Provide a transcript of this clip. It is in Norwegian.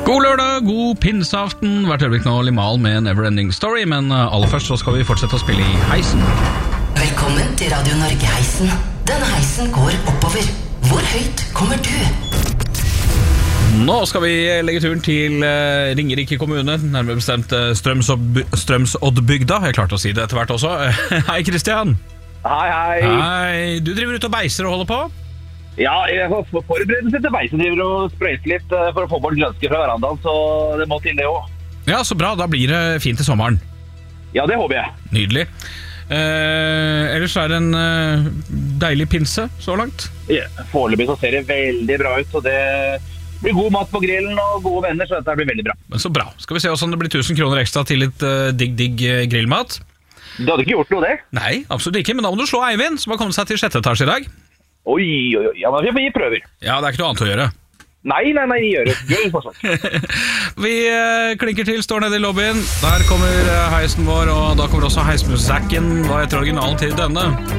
God lørdag, god pinseaften. Hvert øyeblikk nå Limahl med Neverending Story. Men aller først så skal vi fortsette å spille i heisen. Velkommen til Radio Norge-heisen. Denne heisen går oppover. Hvor høyt kommer du? Nå skal vi legge turen til Ringerike kommune, nærmere bestemt Strømsoddbygda. Jeg klarte å si det etter hvert også. Hei Kristian. Hei. Hei, du driver ut og beiser og holder på? Ja, jeg har forberedelse til beisen. Driver og sprøyter litt for å få bort grønske fra verandaen, så det må til det også. Ja, så bra, da blir det fint til sommeren. Ja, det håper jeg. Nydelig. Ellers er det en deilig pinse så langt? Ja, foreløpig så ser det veldig bra ut, og det blir god mat på grillen og gode venner, så dette blir veldig bra. Men så bra. Skal vi se hvordan det blir 1000 kroner ekstra til litt digg grillmat? Du hadde ikke gjort noe det? Nei, absolutt ikke, men da må du slå Eivind, som har kommet seg til 6. etasje i dag. Oi, ja, men vi prøver. Ja, det er ikke noe annet å gjøre. Nei, gjør det fortsatt. Vi klinker til, står nede i lobbyen. Der kommer heisen vår, og da kommer også heismusikken. Hva heter originalen til denne?